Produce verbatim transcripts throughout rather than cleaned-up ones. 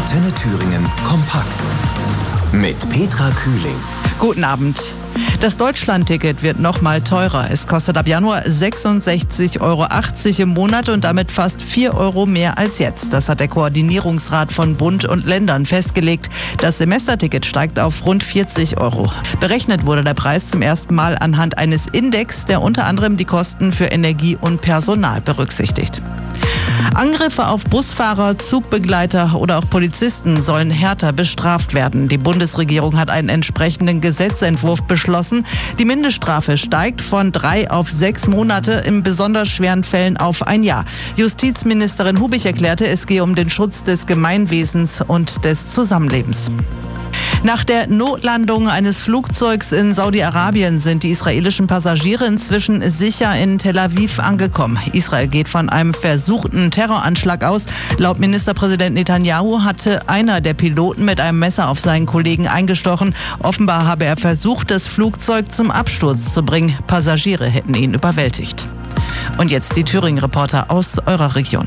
Antenne Thüringen kompakt. Mit Petra Kühling. Guten Abend. Das Deutschland-Ticket wird noch mal teurer. Es kostet ab Januar sechsundsechzig Euro achtzig im Monat und damit fast vier Euro mehr als jetzt. Das hat der Koordinierungsrat von Bund und Ländern festgelegt. Das Semesterticket steigt auf rund vierzig Euro. Berechnet wurde der Preis zum ersten Mal anhand eines Index, der unter anderem die Kosten für Energie und Personal berücksichtigt. Angriffe auf Busfahrer, Zugbegleiter oder auch Polizisten sollen härter bestraft werden. Die Bundesregierung hat einen entsprechenden Gesetzentwurf beschlossen. Die Mindeststrafe steigt von drei auf sechs Monate, in besonders schweren Fällen auf ein Jahr. Justizministerin Hubich erklärte, es gehe um den Schutz des Gemeinwesens und des Zusammenlebens. Nach der Notlandung eines Flugzeugs in Saudi-Arabien sind die israelischen Passagiere inzwischen sicher in Tel Aviv angekommen. Israel geht von einem versuchten Terroranschlag aus. Laut Ministerpräsident Netanyahu hatte einer der Piloten mit einem Messer auf seinen Kollegen eingestochen. Offenbar habe er versucht, das Flugzeug zum Absturz zu bringen. Passagiere hätten ihn überwältigt. Und jetzt die Thüringen-Reporter aus eurer Region.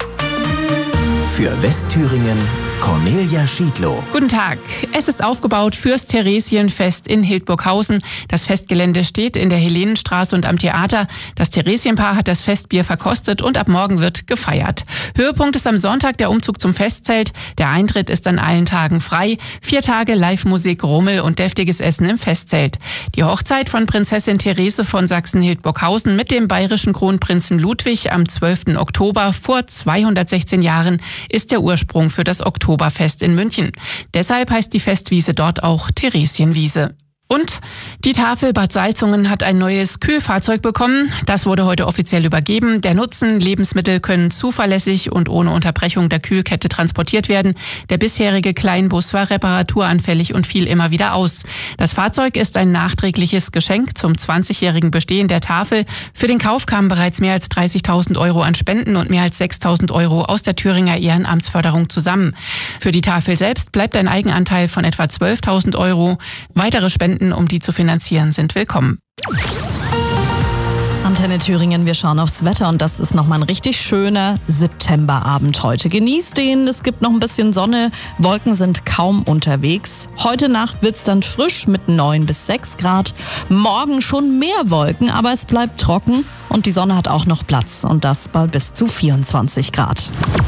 Für Westthüringen Cornelia Schiedlow. Guten Tag. Es ist aufgebaut fürs Theresienfest in Hildburghausen. Das Festgelände steht in der Helenenstraße und am Theater. Das Theresienpaar hat das Festbier verkostet und ab morgen wird gefeiert. Höhepunkt ist am Sonntag der Umzug zum Festzelt. Der Eintritt ist an allen Tagen frei. Vier Tage Live-Musik, Rummel und deftiges Essen im Festzelt. Die Hochzeit von Prinzessin Therese von Sachsen-Hildburghausen mit dem bayerischen Kronprinzen Ludwig am zwölften Oktober vor zweihundertsechzehn Jahren ist der Ursprung für das Oktoberfest in München. Deshalb heißt die Festwiese dort auch Theresienwiese. Und die Tafel Bad Salzungen hat ein neues Kühlfahrzeug bekommen. Das wurde heute offiziell übergeben. Der Nutzen: Lebensmittel können zuverlässig und ohne Unterbrechung der Kühlkette transportiert werden. Der bisherige Kleinbus war reparaturanfällig und fiel immer wieder aus. Das Fahrzeug ist ein nachträgliches Geschenk zum zwanzigjährigen Bestehen der Tafel. Für den Kauf kamen bereits mehr als dreißigtausend Euro an Spenden und mehr als sechstausend Euro aus der Thüringer Ehrenamtsförderung zusammen. Für die Tafel selbst bleibt ein Eigenanteil von etwa zwölftausend Euro. Weitere Spenden, um die zu finanzieren, sind willkommen. Antenne Thüringen, wir schauen aufs Wetter und das ist nochmal ein richtig schöner Septemberabend heute. Genießt den, es gibt noch ein bisschen Sonne, Wolken sind kaum unterwegs. Heute Nacht wird's dann frisch mit neun bis sechs Grad. Morgen schon mehr Wolken, aber es bleibt trocken und die Sonne hat auch noch Platz und das bei bis zu vierundzwanzig Grad.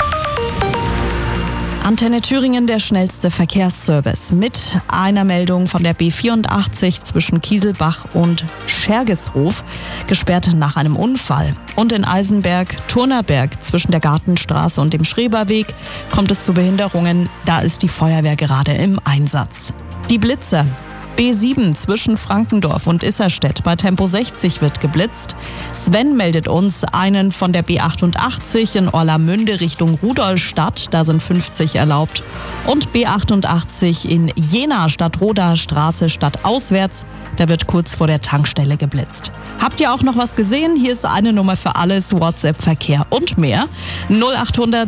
Antenne Thüringen, der schnellste Verkehrsservice. Mit einer Meldung von der B vierundachtzig zwischen Kieselbach und Schergeshof, gesperrt nach einem Unfall. Und in Eisenberg-Turnerberg zwischen der Gartenstraße und dem Schreberweg kommt es zu Behinderungen. Da ist die Feuerwehr gerade im Einsatz. Die Blitzer. B sieben zwischen Frankendorf und Isserstedt bei Tempo sechzig wird geblitzt. Sven meldet uns einen von der B achtundachtzig in Orlamünde Richtung Rudolstadt, da sind fünfzig erlaubt. Und B achtundachtzig in Jena Stadtroda Straße stadtauswärts, da wird kurz vor der Tankstelle geblitzt. Habt ihr auch noch was gesehen? Hier ist eine Nummer für alles, WhatsApp, Verkehr und mehr. null achthundert